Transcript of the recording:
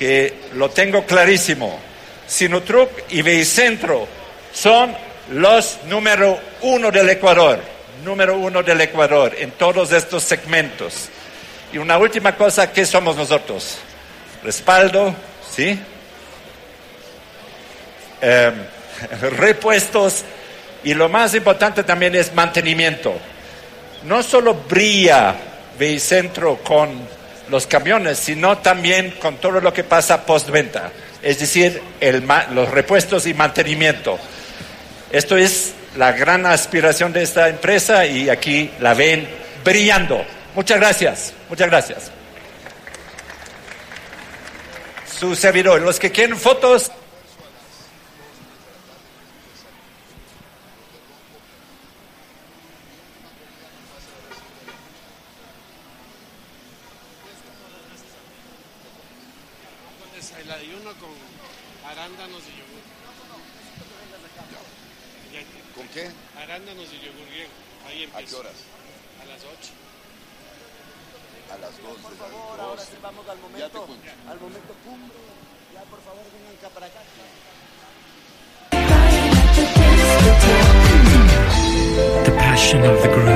que lo tengo clarísimo. Sinotruc y Veicentro son los número uno del Ecuador en todos estos segmentos. Y una última cosa, ¿qué somos nosotros? Respaldo, ¿sí? Repuestos, y lo más importante también es mantenimiento. No solo brilla Veicentro con los camiones, sino también con todo lo que pasa postventa, es decir, los repuestos y mantenimiento. Esto es la gran aspiración de esta empresa y aquí la ven brillando. Muchas gracias, muchas gracias. Su servidor, los que quieren fotos. Y uno con arándanos y yogur. ¿Con qué? Arándanos y yogur griego. Ahí empieza. ¿A qué horas? A las 8. A las 2. Por favor, ahora sí vamos al momento cumbre. Ya, por favor, vengan acá para acá. The passion of the groove.